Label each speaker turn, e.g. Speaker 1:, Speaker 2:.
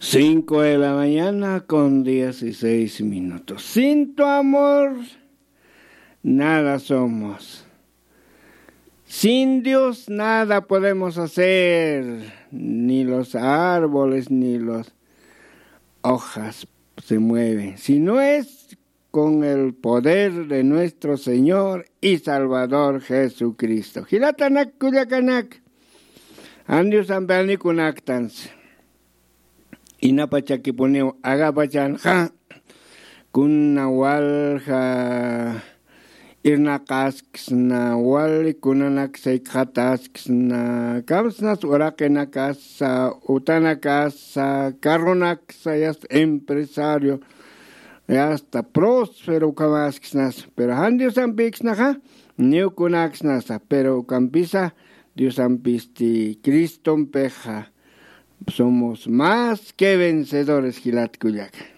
Speaker 1: 5 de la mañana con 16 minutos. Sin tu amor, nada somos. Sin Dios, nada podemos hacer. Ni los árboles, ni las hojas se mueven. Si no es con el poder de nuestro Señor y Salvador Jesucristo. Gilatanak kuyakanak. Andios ambani kunaktans. Inapachaki poneo agapachan ja. Kunawalja irnakasksna wal kunanak seikhatasksna kamsnas urakenakasa utanakasa carronaksa ya empresario ya hasta próspero kamasknas pero han Dios ampixnaja neukunaksnasa pero campisa Dios ampisti Cristo peja somos más que vencedores Gilat Cuyac.